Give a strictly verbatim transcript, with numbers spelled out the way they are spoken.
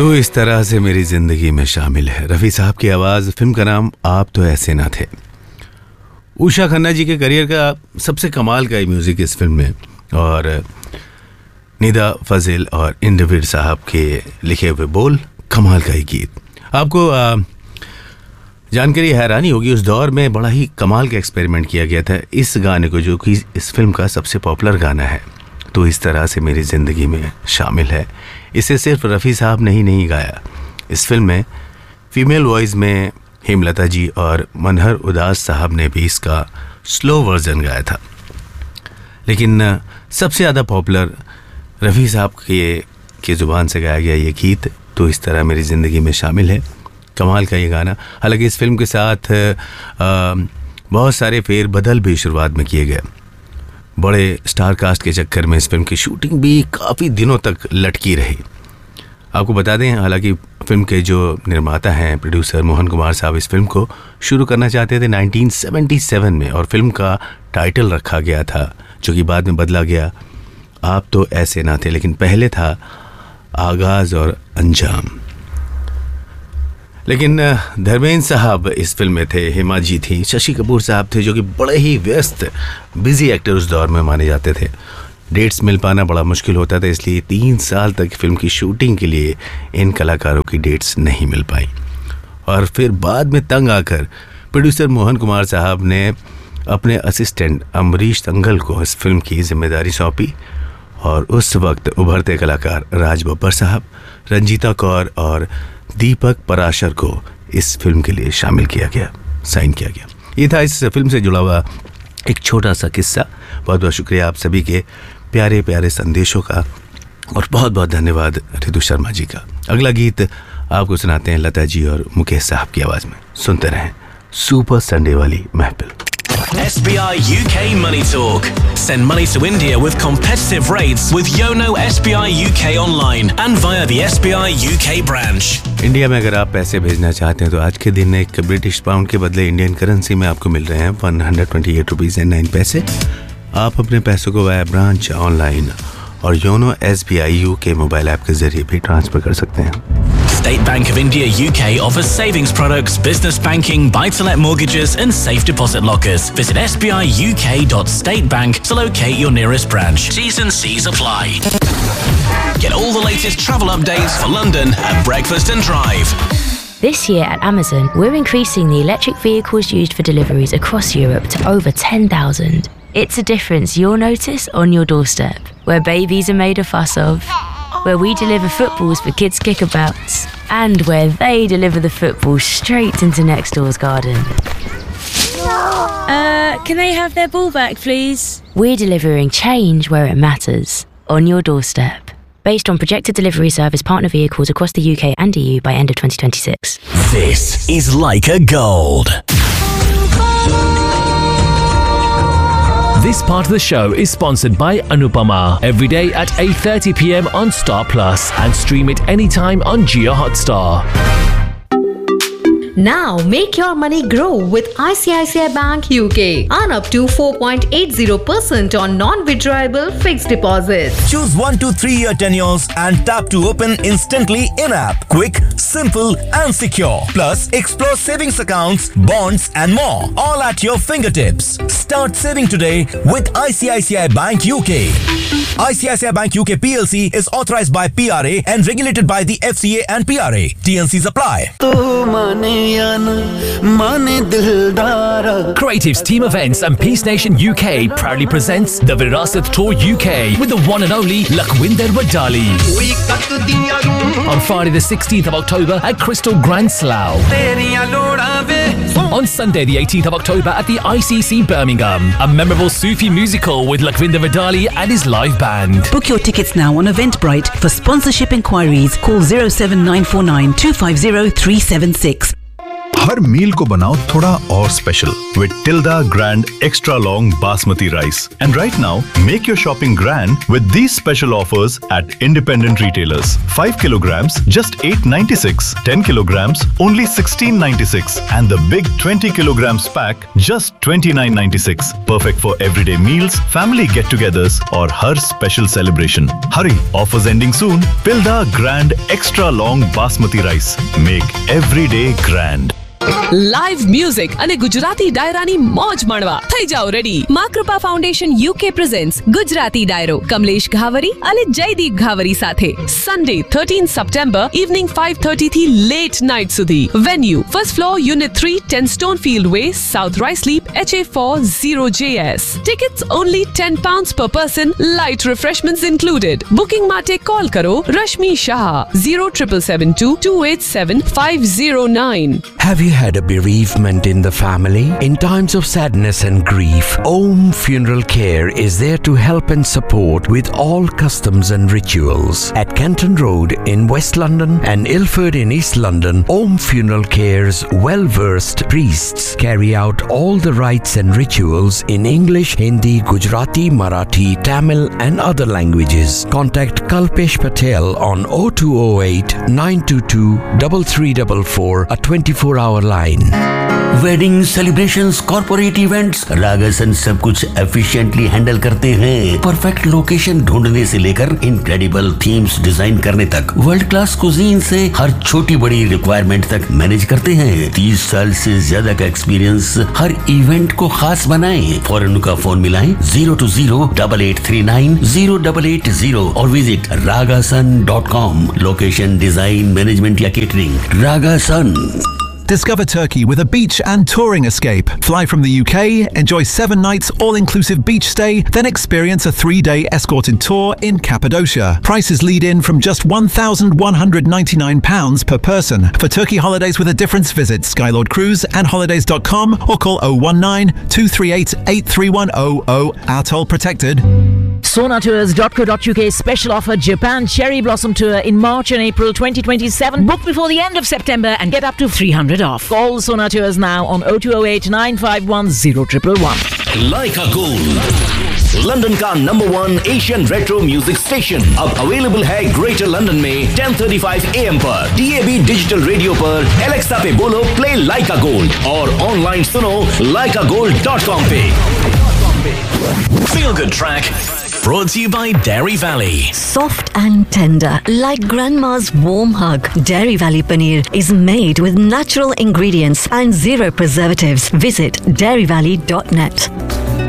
तो इस तरह से मेरी जिंदगी में शामिल है। रफ़ी साहब की आवाज़, फिल्म का नाम आप तो ऐसे ना थे। उषा खन्ना जी के करियर का सबसे कमाल का म्यूज़िक इस फिल्म में, और निदा फजील और इंद्रवीर साहब के लिखे हुए बोल, कमाल का ही गीत। आपको जानकारी हैरानी होगी, उस दौर में बड़ा ही कमाल का एक्सपेरिमेंट किया गया था इस गाने को, जो कि इस फिल्म का सबसे पॉपुलर गाना है। तो इस तरह से मेरी ज़िंदगी में शामिल है। इसे सिर्फ रफ़ी साहब ने ही नहीं गाया, इस फिल्म में फीमेल वॉइस में हेमलता जी और मनहर उदास साहब ने भी इसका स्लो वर्जन गाया था। लेकिन सबसे ज़्यादा पॉपुलर रफ़ी साहब के की ज़ुबान से गाया गया ये गीत तो इस तरह मेरी ज़िंदगी में शामिल है। कमाल का ये गाना। हालांकि इस फिल्म के साथ आ, बहुत सारे फेर बदल भी शुरुआत में किए गए। बड़े स्टार कास्ट के चक्कर में इस फिल्म की शूटिंग भी काफ़ी दिनों तक लटकी रही। आपको बता दें, हालांकि फिल्म के जो निर्माता हैं, प्रोड्यूसर मोहन कुमार साहब, इस फिल्म को शुरू करना चाहते थे नाइनटीन सेवेंटी सेवन में, और फिल्म का टाइटल रखा गया था, जो कि बाद में बदला गया आप तो ऐसे ना थे। लेकिन पहले था आगाज़ और अंजाम। लेकिन धर्मेंद्र साहब इस फिल्म में थे, हेमा जी थी, शशि कपूर साहब थे, जो कि बड़े ही व्यस्त बिजी एक्टर उस दौर में माने जाते थे। डेट्स मिल पाना बड़ा मुश्किल होता था, इसलिए तीन साल तक फिल्म की शूटिंग के लिए इन कलाकारों की डेट्स नहीं मिल पाई। और फिर बाद में तंग आकर प्रोड्यूसर मोहन कुमार साहब ने अपने असिस्टेंट अमरीश तंगल को इस फिल्म की जिम्मेदारी सौंपी, और उस वक्त उभरते कलाकार राज बब्बर साहब, रंजीता कौर और दीपक पराशर को इस फिल्म के लिए शामिल किया गया, साइन किया गया। ये था इस फिल्म से जुड़ा हुआ एक छोटा सा किस्सा। बहुत बहुत शुक्रिया आप सभी के प्यारे प्यारे संदेशों का, और बहुत बहुत धन्यवाद ऋतु शर्मा जी का। अगला गीत आपको सुनाते हैं लता जी और मुकेश साहब की आवाज़ में। सुनते रहें सुपर संडे वाली महफिल। S B I U K Money Talk. Send money to India with competitive rates with Yono S B I U K online and via the S B I U K branch. India में अगर आप पैसे भेजना चाहते हैं तो आज के दिन एक ब्रिटिश पाउंड के बदले इंडियन करेंसी में आपको मिल रहे हैं one hundred twenty eight rupees and nine पैसे। आप अपने पैसों को वाया ब्रांच, ऑनलाइन और YONO S B I you के मोबाइल ऐप के जरिए भी ट्रांसफर कर सकते हैं। State Bank of India U K offers savings products, business banking, buy-to-let mortgages and safe deposit lockers. Visit s b i u k dot state bank to locate your nearest branch. T's and C's apply. Get all the latest travel updates for London at Breakfast and Drive. This year at Amazon, we're increasing the electric vehicles used for deliveries across Europe to over ten thousand. It's a difference you'll notice on your doorstep, where babies are made a fuss of, where we deliver footballs for kids' kickabouts, and where they deliver the football straight into next door's garden. Uh, can I have their ball back, please? We're delivering change where it matters, on your doorstep. Based on projected delivery service partner vehicles across the U K and E U by end of twenty twenty-six. This is Leica Gold. This part of the show is sponsored by Anupama. Every day at eight thirty p m on Star Plus, and stream it anytime on Jio Hotstar. Now make your money grow with I C I C I Bank U K. Earn up to four point eight zero percent on non-withdrawable fixed deposits. Choose one to three year tenures and tap to open instantly in-app. Quick, simple and secure. Plus, explore savings accounts, bonds and more. All at your fingertips. Start saving today with I C I C I Bank U K. I C I C I Bank U K P L C is authorized by P R A and regulated by the F C A and P R A. T N Cs apply. Creatives Team Events and Peace Nation U K proudly presents the Virasat Tour U K with the one and only Lakhwinder Wadali. On Friday the sixteenth of October at Crystal Grand Slough. On Sunday the eighteenth of October at the I C C Birmingham. A memorable Sufi musical with Lakhwinder Wadali and his live band. Book your tickets now on Eventbrite. For sponsorship inquiries, call zero seven nine four nine two five zero three seven six. हर मील को बनाओ थोड़ा और special with Tilda Grand Extra Long Basmati Rice. And right now, make your shopping grand with these special offers at independent retailers. five kilograms, just eight ninety-six. ten kilograms, only sixteen ninety-six. And the big twenty kilograms pack, just twenty-nine ninety-six. Perfect for everyday meals, family get-togethers, or her special celebration. Hurry, offers ending soon. Tilda Grand Extra Long Basmati Rice. Make every day grand. Live music અને ગુજરાતી ડાયરાની મોજ માણવા થઈ જાઓ ready. માં કૃપા foundation UK presents Gujarati ડાયરો કમલેશ ઘાવરી અને જયદીપ ઘાવરી સાથે Sunday thirteenth September evening five thirty થી લેટ નાઇટ સુધી. Venue first floor unit three ten Stonefield Way, South Ruislip, H A four zero J S. Tickets only ten pounds per person. Light refreshments included. Booking માટે call કરો Rashmi Shah zero seven seven two two eight seven five zero nine. Have you had a bereavement in the family? In times of sadness and grief, Om Funeral Care is there to help and support with all customs and rituals. At Kenton Road in West London and Ilford in East London, Om Funeral Care's well-versed priests carry out all the rites and rituals in English, Hindi, Gujarati, Marathi, Tamil and other languages. Contact Kalpesh Patel on oh two oh eight nine two two three three four four, a twenty-four hour line. Wedding celebrations, corporate events, रागासन सब कुछ efficiently handle करते हैं. Perfect location ढूंढने से लेकर incredible themes design करने तक, world class cuisine से हर छोटी बड़ी रिक्वायरमेंट तक मैनेज करते हैं. तीस साल से ज्यादा का एक्सपीरियंस हर इवेंट को खास बनाए. फौरन उनका फोन मिलाएं zero two zero eight eight three nine zero eight eight zero और visit ragasan dot com. Location, design, management या catering, रागासन. Discover Turkey with a beach and touring escape. Fly from the U K, enjoy seven nights all-inclusive beach stay, then experience a three-day escorted tour in Cappadocia. Prices lead in from just one thousand one hundred ninety-nine pounds per person. For Turkey holidays with a difference, visit Skylord Cruise and holidays dot com or call oh one nine two three eight eight three one oh oh. Our toll protected. Sona Tours dot co dot U K special offer Japan Cherry Blossom Tour in March and April twenty twenty-seven. Book before the end of September and get up to three hundred off. Call Sona Tours now on oh two oh eight nine five one oh one one one. Leica Gold, London का number one Asian retro music station, अब available है greater London में ten thirty-five A M पर, D A B digital radio पर. Alexa पे बोलो play लाइका gold और online सुनो लाइका गोल्ड डॉट कॉम पे. Feel Good Track, brought to you by Dairy Valley. Soft and tender, like grandma's warm hug. Dairy Valley paneer is made with natural ingredients and zero preservatives. Visit dairy valley dot net.